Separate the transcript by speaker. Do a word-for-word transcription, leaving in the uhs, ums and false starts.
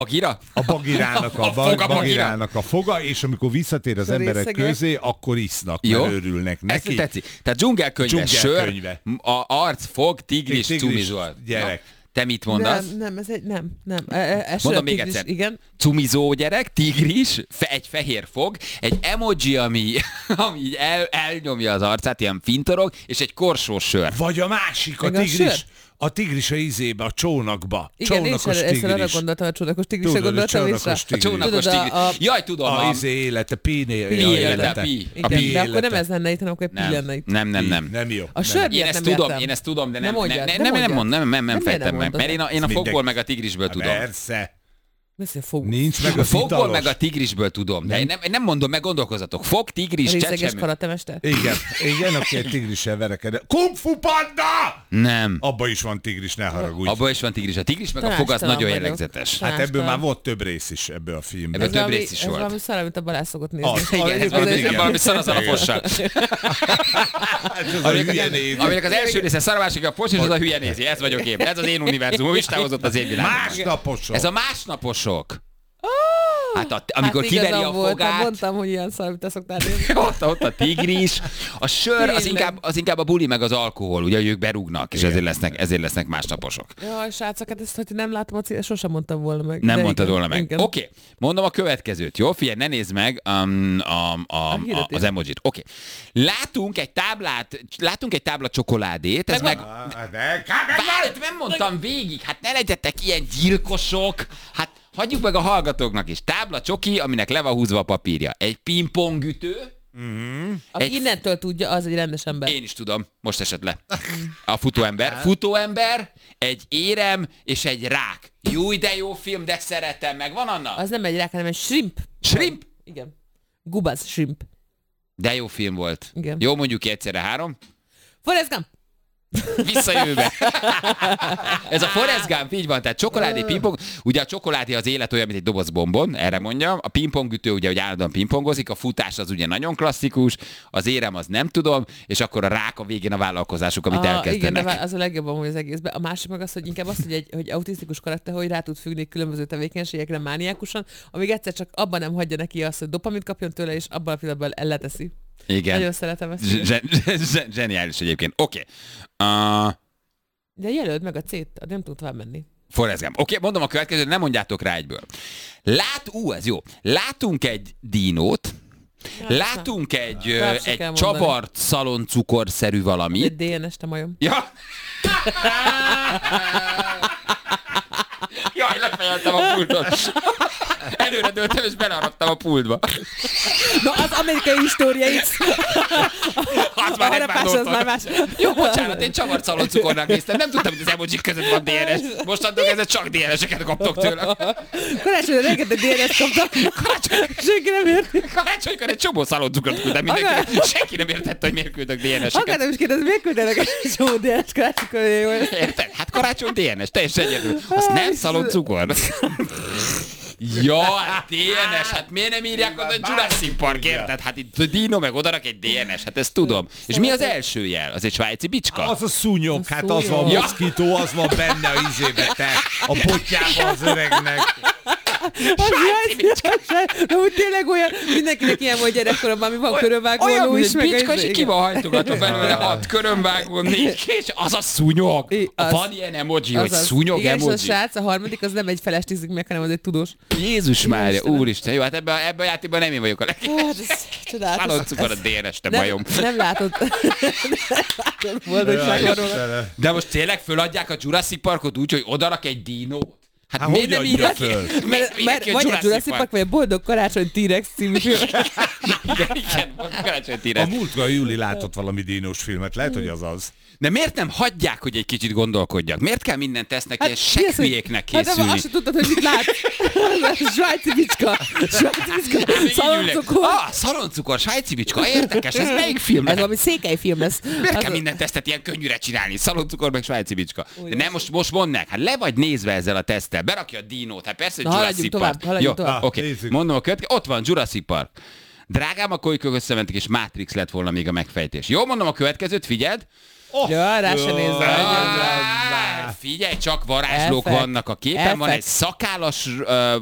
Speaker 1: A gira?
Speaker 2: A bagirának a,
Speaker 1: A foga
Speaker 2: bagirának a foga, és amikor visszatér az emberek
Speaker 3: részegek.
Speaker 2: közé, akkor isznak,
Speaker 1: Jó.
Speaker 2: mert örülnek
Speaker 1: Ezt
Speaker 2: neki.
Speaker 1: tetszik. Tehát dzsungelkönyve, sör,
Speaker 2: Dzsungelkönyve.
Speaker 1: a arc, fog, tigris,
Speaker 2: Tigris,
Speaker 1: cumizol.
Speaker 2: gyerek.
Speaker 1: Na, te mit mondasz?
Speaker 3: Nem, nem, ez egy, nem, nem. E, e, ez
Speaker 1: Mondom még
Speaker 3: tigris,
Speaker 1: egyszer.
Speaker 3: Igen.
Speaker 1: Cumizó gyerek, tigris, fe, egy fehér fog, egy emoji, ami, ami így el, elnyomja az arcát, ilyen fintorog, és egy korsós sör.
Speaker 2: Vagy a másik, a
Speaker 3: Meg a
Speaker 2: tigris.
Speaker 3: sör.
Speaker 2: A tigris a izébe, a csónakba.
Speaker 3: Igen, én
Speaker 2: Csónakos
Speaker 3: is először arra
Speaker 2: tigris.
Speaker 3: gondoltam, a csónakos tigrisre
Speaker 2: Tudod, a
Speaker 3: gondoltam, és
Speaker 2: csónakos
Speaker 3: a...
Speaker 1: A
Speaker 2: tigris.
Speaker 1: csónakos
Speaker 3: Tudod, a-
Speaker 1: tigris.
Speaker 3: a-
Speaker 1: Jaj, tudom.
Speaker 2: A
Speaker 1: A...
Speaker 2: izé élete, píné
Speaker 3: Pi
Speaker 1: élete,
Speaker 2: élete.
Speaker 1: pi. A
Speaker 3: Igen,
Speaker 1: pi
Speaker 3: de akkor nem
Speaker 2: élete.
Speaker 3: ez lenne itt, hanem akkor egy pi
Speaker 1: Nem,
Speaker 3: lenne itt.
Speaker 1: nem, nem, nem.
Speaker 2: Nem jó.
Speaker 3: A
Speaker 2: Nem.
Speaker 3: sör
Speaker 1: Én
Speaker 3: miért
Speaker 1: ezt
Speaker 3: nem
Speaker 1: tudom,
Speaker 3: értem?
Speaker 1: én ezt tudom, de
Speaker 3: Nem
Speaker 1: nem, nem,
Speaker 3: mondjad,
Speaker 1: nem,
Speaker 3: nem
Speaker 1: nem, nem,
Speaker 3: mondjad.
Speaker 1: mond, nem, nem, nem
Speaker 3: Nem, miért
Speaker 1: fejtem
Speaker 3: nem
Speaker 1: meg, mert én a, én a
Speaker 2: Mindegy.
Speaker 1: fogból meg a tigrisből
Speaker 2: Hát
Speaker 1: tudom.
Speaker 2: persze.
Speaker 3: Beszél fog.
Speaker 2: Nincs meg
Speaker 1: A
Speaker 2: az
Speaker 1: fogból
Speaker 2: italos.
Speaker 1: meg a tigrisből tudom, de én nem, én nem mondom, meg gondolkozatok. Fog, tigris,
Speaker 3: Részeges
Speaker 1: csecsemő.
Speaker 3: karatemester?
Speaker 2: Igen, igen, aki egy tigrissel verekedett. Kung Fu Panda!
Speaker 1: Nem.
Speaker 2: Abba is van tigris, ne haragudj.
Speaker 1: Abban is van tigris. A tigris meg a fog az
Speaker 3: Tanácstalan
Speaker 1: nagyon
Speaker 3: vagyok.
Speaker 1: jellegzetes.
Speaker 2: Hát ebből
Speaker 3: Tanástalan.
Speaker 2: már volt több rész is ebből a filmben.
Speaker 1: Ebből több
Speaker 3: valami-
Speaker 1: rész is
Speaker 3: ez
Speaker 1: volt.
Speaker 3: valami szar, amit a Balázs szokott nézni.
Speaker 2: Az,
Speaker 1: Igen, ez
Speaker 2: az,
Speaker 1: valami,
Speaker 2: igen.
Speaker 1: valami szar az alapossal.
Speaker 2: Ez a hülye néz.
Speaker 1: Aminek az első része szar, a másik a pos, és az a hülye nézi. Ez vagyok én. Ez az én univerzumom. Isten hozott az én világom.
Speaker 2: Másnaposok.
Speaker 1: Ez a másnaposok. Hát a, amikor
Speaker 3: hát
Speaker 1: kiveri
Speaker 3: igazam
Speaker 1: a
Speaker 3: volt,
Speaker 1: fogát,
Speaker 3: mondtam, hogy ilyen szar, amit te szoktál nézni.
Speaker 1: ott, ott a tigris, a sör, az
Speaker 3: Tényleg.
Speaker 1: inkább, az inkább a buli meg az alkohol, ugye, hogy ők berúgnak, és
Speaker 2: Igen.
Speaker 1: ezért lesznek, ezért lesznek másnaposok.
Speaker 3: Jaj, srácok, hát ezt, hogy nem látom a cél, sosem mondtam volna meg.
Speaker 1: Nem
Speaker 3: De
Speaker 1: mondtad
Speaker 3: igen,
Speaker 1: volna meg.
Speaker 3: igen.
Speaker 1: Oké, okay. Mondom a következőt, jó? Figyelj, ne nézd meg um, a, a, a,
Speaker 3: hirdetés.
Speaker 1: az emojit. Oké. Okay. Látunk egy táblát, látunk egy tábla csokoládét, ez meg...
Speaker 2: Ah, de-
Speaker 1: Várj, nem mondtam végig, hát ne legyetek ilyen gyilkosok, hát hagyjuk meg a hallgatóknak is. Tábla csoki, aminek le van húzva a papírja. Egy pingpongütő,
Speaker 3: Aki
Speaker 1: egy-
Speaker 3: innentől tudja, az egy rendes ember.
Speaker 1: én is tudom, most esett le. A futóember. Futóember, egy érem és egy rák. Jó, de jó film, de szeretem, meg van Anna?
Speaker 3: Az nem egy rák, hanem egy shrimp.
Speaker 1: Shrimp?
Speaker 3: Igen. Gubaz shrimp.
Speaker 1: De jó film volt.
Speaker 3: Igen.
Speaker 1: Jó, mondjuk ki egyszerre három.
Speaker 3: Forrest Gump.
Speaker 1: Visszajövőbe. Ez a Forrest Gump, így van, tehát csokoládé, pingpong. Ugye a csokoládé az élet olyan, mint egy doboz bombon, erre mondjam. A pingpongütő ugye, hogy állandóan pingpongozik, a futás az ugye nagyon klasszikus, az érem az nem tudom, és akkor a rák a végén a vállalkozásuk, amit
Speaker 3: Ah,
Speaker 1: elkezdenek.
Speaker 3: igen, de vá- az a legjobb amúgy az egészben. A másik meg az, hogy inkább az, hogy egy hogy autisztikus karakter, hogy rá tud függni különböző tevékenységekre mániákusan, amíg egyszer csak abban nem hagyja neki azt, hogy dopamint kapjon tőle, és abban a pillanatban elleteszi.
Speaker 1: Igen.
Speaker 3: Nagyon szeretem ezt.
Speaker 1: Z- z- z- Zseniális egyébként. Oké. Okay. Uh,
Speaker 3: De jelöld meg a C-t, nem tud tovább menni.
Speaker 1: Forrest Gump. Oké, okay, mondom a következőt, nem mondjátok rá egyből. Lát, ú, ez jó. Látunk egy dinót, látunk egy, ö,
Speaker 3: Tovább se
Speaker 1: egy
Speaker 3: kell mondani.
Speaker 1: csavart szaloncukorszerű valamit.
Speaker 3: Egy dé en es te majom.
Speaker 1: Ja. Jaj, lefejeltem a pultot. Előre dőltem, és belearadtam a pultba.
Speaker 3: Na, az amerikai história X.
Speaker 1: Az már
Speaker 3: A
Speaker 1: nem
Speaker 3: harapás, az már más.
Speaker 1: Jó, bocsánat, én csavart szaloncukornak néztem. Nem tudtam, hogy az emojik között van dé en es. Mostantól kezdve csak dé en es-eket kaptok tőle.
Speaker 3: Karácsonyra rengeteg dé en es kaptak. Senki nem érti.
Speaker 1: Karácsonykor egy csomó szaloncukrot küldtem mindenki. Senki nem értette, hogy miért küldök dé en es-eket.
Speaker 3: Akartam is kérdezni, miért küldenek egy csomó dé en es karácsonykor, hogy jó lesz.
Speaker 1: Érted? Hát karácsony dé en es, teljesen egyedül. Az nem szaloncukor. Jaj, dé en es, hát miért nem írják oda, hogy Jurassic Park, érted? Hát itt a Dino meg odarak egy dé en es, hát ezt tudom. És mi az első jel? Az egy svájci bicska?
Speaker 2: Az a szúnyog, hát az van,
Speaker 3: szúnyog.
Speaker 2: a moszkító, az van benne a izébe, te, a potyában az öregnek.
Speaker 3: Az jaj, de úgy tényleg olyan, mindenkinek ilyen volt gyerekkoromban, ami van körönvágó
Speaker 1: Olyan,
Speaker 3: ló
Speaker 1: mint
Speaker 3: is,
Speaker 1: egy
Speaker 3: meg
Speaker 1: bicska,
Speaker 3: az-
Speaker 1: és ki van hajtogatva belőle hat körömvágó, négy, és az a szúnyog.
Speaker 3: I- az-
Speaker 1: Van ilyen emoji, hogy
Speaker 3: Azaz.
Speaker 1: szúnyog
Speaker 3: Igen, és a
Speaker 1: emoji.
Speaker 3: srác, a harmadik, az nem egy feles tízig meg, hanem az egy tudós.
Speaker 1: Jézus Mária,
Speaker 3: Istenem.
Speaker 1: úristen, jó, hát ebben ebbe a játékban nem én vagyok a
Speaker 3: Hát,
Speaker 1: legjobb.
Speaker 3: ez csodálatos.
Speaker 1: Szaloncukor a dé en es, te
Speaker 3: Nem,
Speaker 1: majom.
Speaker 3: nem látod. Boldogság van róla.
Speaker 1: De most tényleg föladják a Jurassic Parkot úgy, hogy odarak egy dinót? Hát,
Speaker 2: Hát
Speaker 1: miért nem
Speaker 2: hogyan
Speaker 1: írják
Speaker 2: írja
Speaker 1: ki?
Speaker 2: föl?
Speaker 1: Miért-
Speaker 3: Mert,
Speaker 1: miért
Speaker 3: mert
Speaker 1: ki
Speaker 3: vagy a Jurassic Park, vagy a Boldog Karácsony T-Rex című film.
Speaker 1: Igen, igen, karácsony
Speaker 2: A
Speaker 1: tíre.
Speaker 2: múltkor Júli látott valami dínos filmet, lehet, hogy az az.
Speaker 1: De miért nem hagyják, hogy egy kicsit gondolkodjak? Miért kell minden tesznek ilyen
Speaker 3: mi az, hogy-
Speaker 1: sekhülyéknek
Speaker 3: Hát de
Speaker 1: készülni?
Speaker 3: azt sem tudtad, hogy mit lát. Svájci bicska. Svájci bicska.
Speaker 1: Még így ülnek.
Speaker 3: Szaloncukor.
Speaker 1: Ah, szaloncukor, svájci bicska, érdekes, ez melyik film
Speaker 3: Ez
Speaker 1: lehet?
Speaker 3: valami székely film lesz.
Speaker 1: Miért
Speaker 3: Az-
Speaker 1: kell minden tesztet ilyen könnyűre csinálni? Szaloncukor meg svájci bicska. De nem, most, most mondd meg, hát le vagy nézve ezzel a teszttel, berakja a dinót, hát persze, hogy
Speaker 3: Na,
Speaker 1: Jurassic
Speaker 3: haladjunk
Speaker 1: Park.
Speaker 3: tovább, haladjunk
Speaker 1: Jó,
Speaker 3: tovább.
Speaker 1: oké,
Speaker 2: Nézzük.
Speaker 1: mondom a következő, ott van Jurassic Park. Drágám, a kolykök összementek, és Matrix lett volna még a megfejtés. Jó, mondom a következőt, figyeld.
Speaker 2: Oh,
Speaker 3: Ja, rá se
Speaker 2: jó.
Speaker 3: nézzel.
Speaker 1: Ah, figyelj, csak varázslók
Speaker 3: Elfek.
Speaker 1: vannak a képen, van
Speaker 3: Elfek.
Speaker 1: egy szakállas ö,